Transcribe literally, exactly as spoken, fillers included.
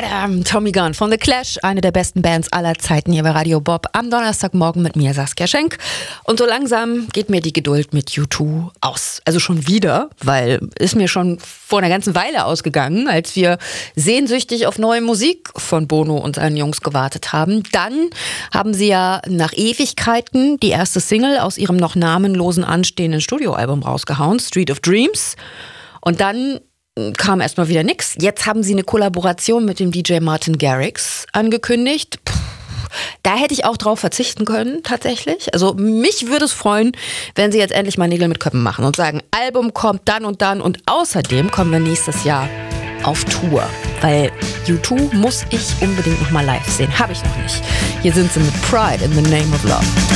Bam! Tommy Gunn von The Clash, eine der besten Bands aller Zeiten hier bei Radio Bob. Am Donnerstagmorgen mit mir, Saskia Schenk. Und so langsam geht mir die Geduld mit U zwei aus. Also schon wieder, weil ist mir schon vor einer ganzen Weile ausgegangen, als wir sehnsüchtig auf neue Musik von Bono und seinen Jungs gewartet haben. Dann haben sie ja nach Ewigkeiten die erste Single aus ihrem noch namenlosen anstehenden Studioalbum rausgehauen, Street of Dreams. Und dann kam erstmal wieder nix. Jetzt haben sie eine Kollaboration mit dem D J Martin Garrix angekündigt. Puh, da hätte ich auch drauf verzichten können, tatsächlich. Also mich würde es freuen, wenn sie jetzt endlich mal Nägel mit Köppen machen und sagen, Album kommt dann und dann und außerdem kommen wir nächstes Jahr auf Tour. Weil U zwei muss ich unbedingt noch mal live sehen. Habe ich noch nicht. Hier sind sie mit Pride in the Name of Love.